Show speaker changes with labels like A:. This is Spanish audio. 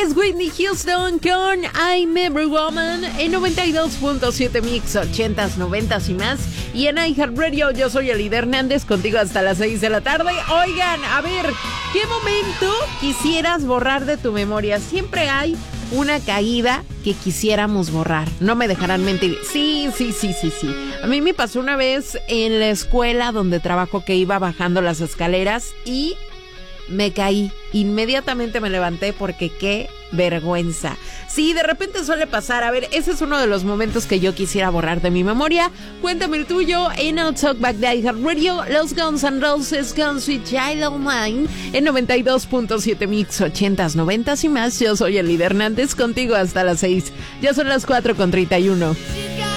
A: Es Whitney Houston con I'm Every Woman en 92.7 Mix, 80s, 90s y más. Y en iHeartRadio, yo soy Elida Hernández, contigo hasta las 6 de la tarde. Oigan, a ver, ¿qué momento quisieras borrar de tu memoria? Siempre hay una caída que quisiéramos borrar. No me dejarán mentir. Sí. A mí me pasó una vez en la escuela donde trabajo que iba bajando las escaleras y me caí. Inmediatamente me levanté porque qué vergüenza. Sí, de repente suele pasar. A ver, ese es uno de los momentos que yo quisiera borrar de mi memoria. Cuéntame el tuyo en el Talkback de iHeartRadio. Los Guns N' Roses, Gone Sweet Child O' Mine en 92.7 Mix, 80s, 90s y más. Yo soy Elida Hernández, contigo hasta las 6. Ya son las 4:31.